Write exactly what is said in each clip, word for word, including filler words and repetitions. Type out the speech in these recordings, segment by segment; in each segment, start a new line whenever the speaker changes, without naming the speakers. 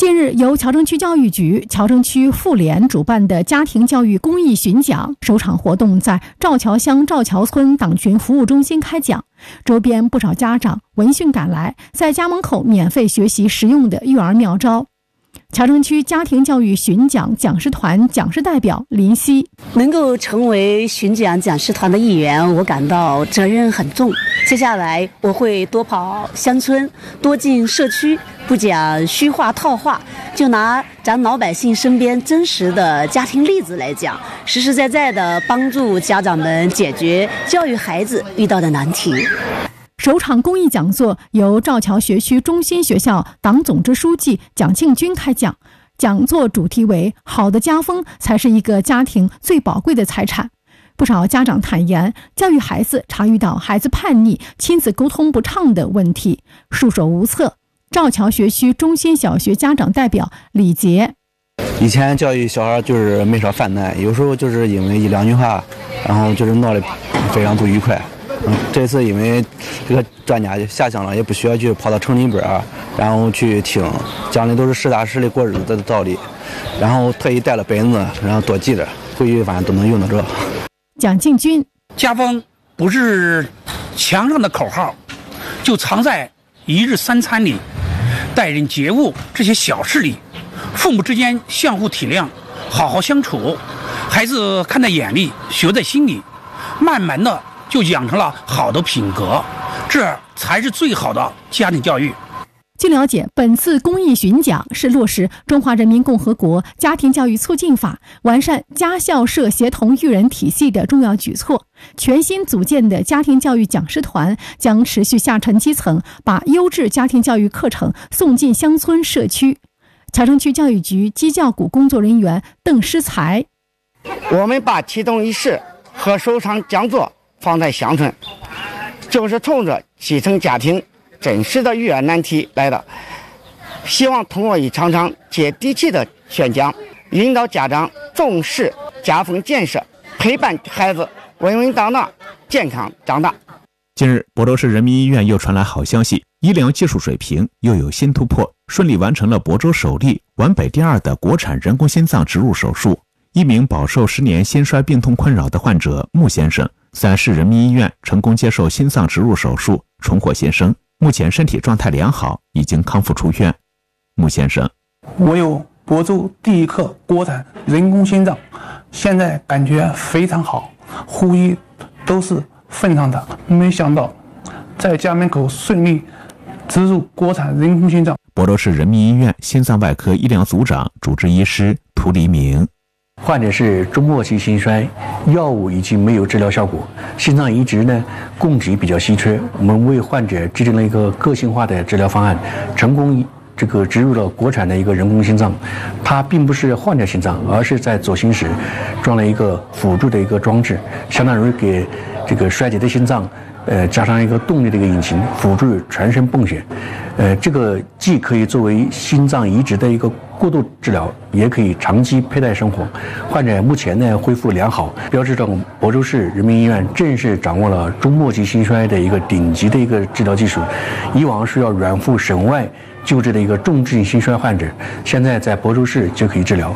近日，由侨城区教育局、侨城区妇联主办的家庭教育公益巡讲首场活动在赵桥乡赵桥村党群服务中心开讲，周边不少家长闻讯赶来，在家门口免费学习实用的育儿妙招。侨城区家庭教育巡讲讲师团讲师代表林夕，
能够成为巡讲讲师团的一员，我感到责任很重。接下来我会多跑乡村，多进社区，不讲虚话套话，就拿咱老百姓身边真实的家庭例子来讲，实实在在的帮助家长们解决教育孩子遇到的难题。
首场公益讲座由赵桥学区中心学校党总支书记蒋庆军开讲，讲座主题为好的家风才是一个家庭最宝贵的财产。不少家长坦言，教育孩子常遇到孩子叛逆、亲子沟通不畅的问题，束手无策。赵桥学区中心小学家长代表李杰，
以前教育小孩就是没少犯难，有时候就是因为一两句话，然后就是闹得非常不愉快。嗯，这次因为这个专家下乡了，也不需要去跑到城里边啊，然后去听，讲的都是实打实的过日子的道理，然后特意带了本子，然后多记着，回去反正都能用得着。
蒋庆军，
家风不是墙上的口号，就藏在一日三餐里，待人接物这些小事里，父母之间相互体谅，好好相处，孩子看在眼里，学在心里，慢慢的就养成了好的品格，这才是最好的家庭教育。
据了解，本次公益巡讲是落实《中华人民共和国家庭教育促进法》，完善家校社协同育人体系的重要举措。全新组建的家庭教育讲师团将持续下沉基层，把优质家庭教育课程送进乡村社区。侨城区教育局基教股工作人员邓诗才，
我们把启动仪式和首场讲座放在乡村，就是冲着基层家庭真实的育儿难题来的，希望通过一场场接地气的宣讲，引导家长重视家风建设，陪伴孩子稳稳当当健康长大。
近日，亳州市人民医院又传来好消息，医疗技术水平又有新突破，顺利完成了亳州首例、皖北第二的国产人工心脏植入手术。一名饱受十年心衰病痛困扰的患者穆先生，在市人民医院成功接受心脏植入手术，重获新生。目前身体状态良好，已经康复出院。穆先生，
我有亳州第一颗国产人工心脏，现在感觉非常好，呼吸都是顺畅的。没想到在家门口顺利植入国产人工心脏。
亳州市人民医院心脏外科医疗组长、主治医师涂黎明，
患者是中末期心衰，药物已经没有治疗效果，心脏移植呢供给比较稀缺，我们为患者制定了一个个性化的治疗方案，成功这个植入了国产的一个人工心脏。它并不是换掉心脏，而是在左心室装了一个辅助的一个装置，相当于给这个衰竭的心脏呃加上一个动力的一个引擎，辅助全身泵血。呃，这个既可以作为心脏移植的一个过渡治疗，也可以长期佩戴生活。患者目前呢恢复良好，标志着亳州市人民医院正式掌握了中末期心衰的一个顶级的一个治疗技术。以往需要远赴省外救治的一个重症心衰患者，现在在亳州市就可以治疗。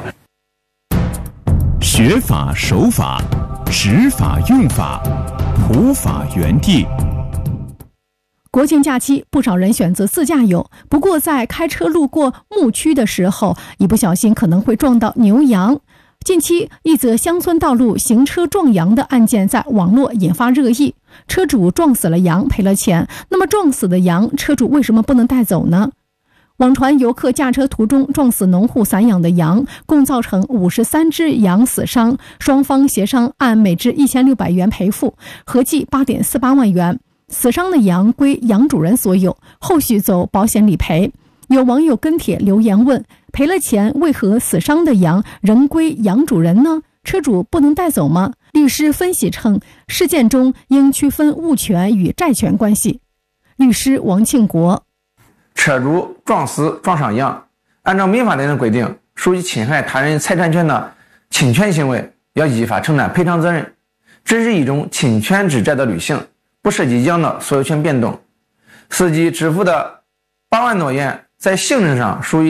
学法守法，执法用法，普法原地。
国庆假期，不少人选择自驾游，不过在开车路过牧区的时候，一不小心可能会撞到牛羊。近期，一则乡村道路行车撞羊的案件在网络引发热议，车主撞死了羊，赔了钱，那么撞死的羊，车主为什么不能带走呢？网传游客驾车途中撞死农户散养的羊，共造成五十三只羊死伤，双方协商按每只一千六百元赔付，合计八点四八万元。死伤的羊归羊主人所有，后续走保险理赔。有网友跟帖留言问，赔了钱为何死伤的羊仍归羊主人呢？车主不能带走吗？律师分析称，事件中应区分物权与债权关系。律师王庆国，
车主撞死撞伤羊，按照民法典的规定，属于侵害他人财产权的侵权行为，要依法承担赔偿责任。这是一种侵权之债的履行，不涉及羊的所有权变动。司机支付的八万多元，在行政上属于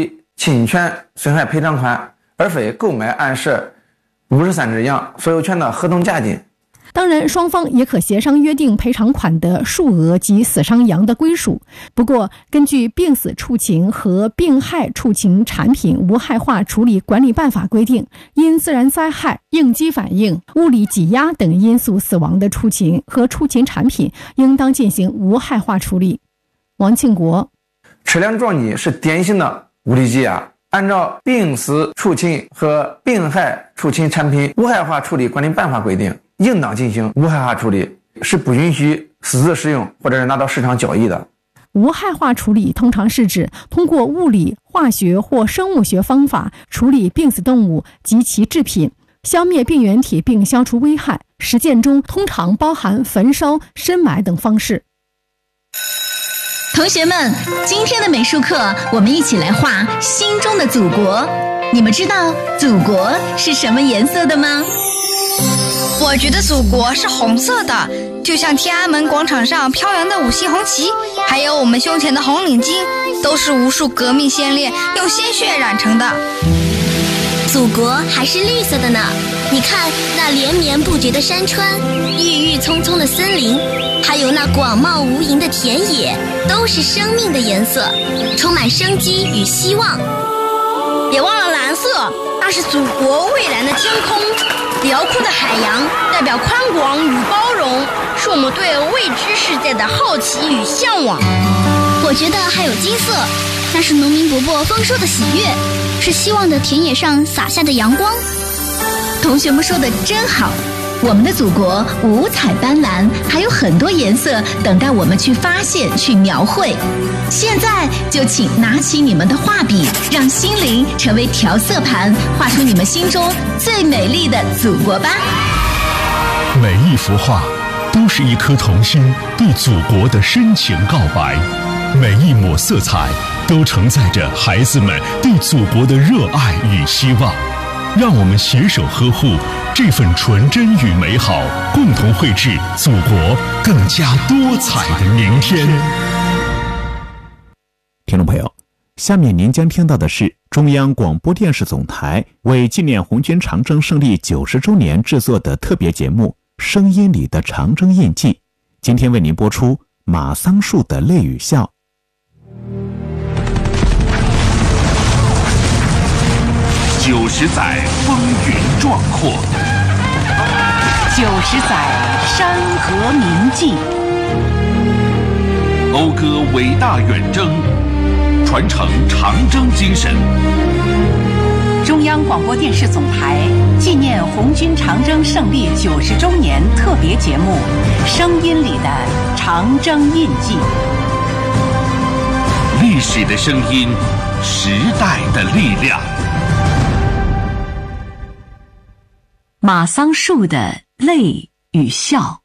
侵权损害赔偿款，而非购买暗设五十三只羊所有权的合同价金。
当然，双方也可协商约定赔偿款的数额及死伤羊的归属。不过，根据《病死畜禽和病害畜禽产品无害化处理管理办法》规定，因自然灾害、应激反应、物理挤压等因素死亡的畜禽和畜禽产品，应当进行无害化处理。王庆国，
车辆撞击是典型的物理挤压。按照《病死畜禽和病害畜禽产品无害化处理管理办法》规定，应当进行无害化处理，是不允许私自使用或者是拿到市场交易的。
无害化处理通常是指通过物理、化学或生物学方法处理病死动物及其制品，消灭病原体并消除危害。实践中通常包含焚烧、深埋等方式。
同学们，今天的美术课我们一起来画心中的祖国。你们知道祖国是什么颜色的吗？
我觉得祖国是红色的，就像天安门广场上飘扬的五星红旗，还有我们胸前的红领巾，都是无数革命先烈用鲜血染成的。
祖国还是绿色的呢，你看那连绵不绝的山川，郁郁葱葱的森林，还有那广袤无垠的田野，都是生命的颜色，充满生机与希望。
别忘了蓝色，那是祖国蔚蓝的天空，辽阔的海洋代表宽广与包容，是我们对未知世界的好奇与向往。
我觉得还有金色，那是农民伯伯丰收的喜悦，是希望的田野上洒下的阳光。
同学们说的真好，我们的祖国五彩斑斓，还有很多颜色等待我们去发现、去描绘。现在就请拿起你们的画笔，让心灵成为调色盘，画出你们心中最美丽的祖国吧。
每一幅画都是一颗童心对祖国的深情告白，每一抹色彩都承载着孩子们对祖国的热爱与希望。让我们携手呵护这份纯真与美好，共同绘制祖国更加多彩的明天。
听众朋友，下面您将听到的是中央广播电视总台为纪念红军长征胜利九十周年制作的特别节目《声音里的长征印记》，今天为您播出马桑树的泪与笑。
九十载风云壮阔，
九十载山河铭记，
讴歌伟大远征，传承长征精神。
中央广播电视总台纪念红军长征胜利九十周年特别节目《声音里的长征印记》。
历史的声音，时代的力量。
马桑树的泪与笑。